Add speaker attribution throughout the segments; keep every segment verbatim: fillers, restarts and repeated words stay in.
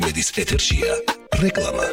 Speaker 1: მედის ეთერშია რეკლამა.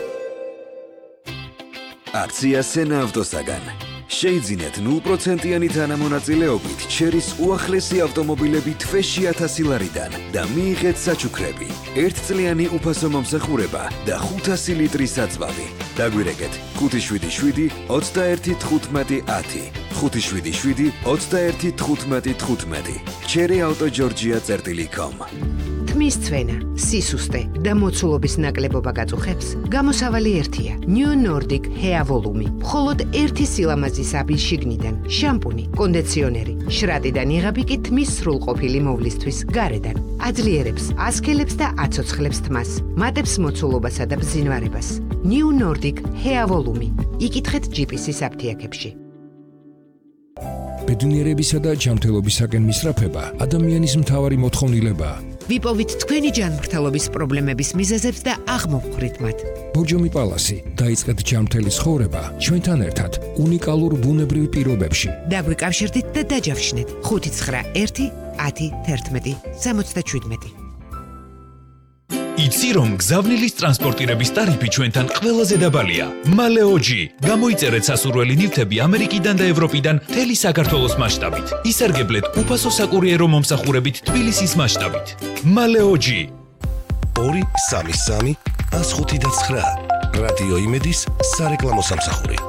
Speaker 1: აქცია სენა ავტოსაგან. შეიძინეთ ნულ პროცენტიანი თანამონაწილეობით ჩერის უახლესი ავტომობილები თვეში ათასი ლარიდან და მიიღეთ საჩუქრები, ერთწლიანი უფასო მომსახურება და ხუთასი ლიტრის საწვავი. დაგვირეკეთ ხუთი შვიდი შვიდი ოცდაერთი თხუთმეტი ათი, ხუთი შვიდი შვიდი ოცდაერთი თხუთმეტი თხუთმეტი. ჩერი ავტო ჯორჯია წერტილი კომ.
Speaker 2: თმის ცვენა, სისუსტე და მოცულობის ნაკლებობა გაწუხებს, გამოსავალი ერთია. New Nordic Hair Volume. მხოლოდ ერთი სილამაზის აბის შიგნიდან, შამპუნი, კონდიციონერი, შრატიდან იღები კი თმის სრულყოფილი მოვლისთვის გარედან. აძლიერებს, ასქელებს და აცოცხლებს თმას, მატებს მოცულობასა და ბზინვარებას. New Nordic Hair Volume. იკითხეთ ჯიპისის აფთიაქებში.
Speaker 3: ბედნიერებისა და ჯანმრთელობისაკენ მისწრაფება ადამიანის მთავარი მოთხოვნილებაა.
Speaker 2: ვიპოვით თქვენი ჯანმრთელობის პრობლემების მიზეზებს და აღმოვხვრით მათ.
Speaker 3: ბორჯომი პალასი, დაიწყეთ ჯანმრთელი ცხოვრება ჩვენთან ერთად უნიკალურ ბუნებრივ პირობებში.
Speaker 2: დაგვიკავშირდით და დაჯავშნეთ ხუთი ცხრა ერთი ათი თერთმეტი სამოცდაშვიდმეტი.
Speaker 4: იცი რომ გზავნილის ტრანსპორტირების ტარიფი ჩვენთან ყველაზე დაბალია. მალეოჯი. გამოიწერეთ სასურველი ნივთები ამერიკიდან და ევროპიდან მთელი საქართველოს მასშტაბით. ისარგებლეთ უფასო საკურიერო მომსახურებით თბილისის მასშტაბით. მალეოჯი.
Speaker 1: ორი სამი სამი ას ხუთი და ცხრა. რადიო იმედის სარეკლამო სამსახური.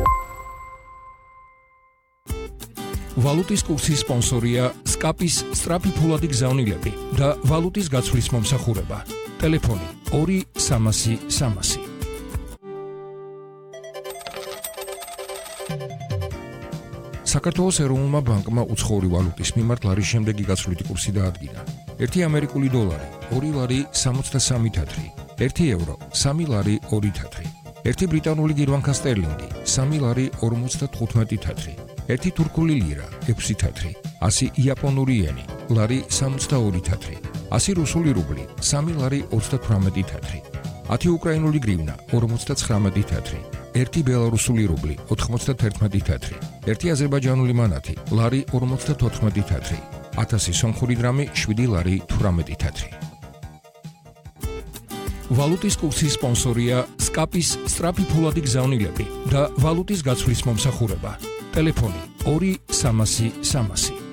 Speaker 3: ვალუტის კურსის სპონსორია სკაპის სწრაფი ფულადი გზავნილები და ვალუტის გაცვლის მომსახურება. ტელეფონი ორი სამასი სამასი. საქართველოს ეროვნულმა ბანკმა უცხოური ვალუტის მიმართ ლარის შემდეგი გაცვლითი კურსი დაადგინა. ერთი ამერიკული დოლარი ორი ლარი სამოცდასამი თათრი, ერთი ევრო სამი ლარი ორი თათრი, ერთი ბრიტანული გირვანქა სტერლინგი სამი ლარი ორმოცდათხუთმეტი თათრი, ერთი თურქული ლირა ექვსი თათრი, ასი იაპონური იენი ლარი სამოცდაორი თათრი, ასი რუსული რუბლი სამი ლარი ოცდათვრამეტი თათრი, ათი უკრაინული გრივნა ორმოცდაცხრამეტი თათრი, ერთი ბელარუსული რუბლი ოთხმოცდათერთმეტი თათრი, ერთი აზერბაიჯანული მანათი ლარი ორმოცდათოთხმეტი თათრი, ათასი სომხური დრამი შვიდი ლარი თვრამეტი თათრი. ვალუტის კურსის სპონსორია სკაპის სწრაფი ფულადი გზავნილები და ვალუტის გაცვლის მომსახურება. ტელეფონი ორი სამასი სამასი.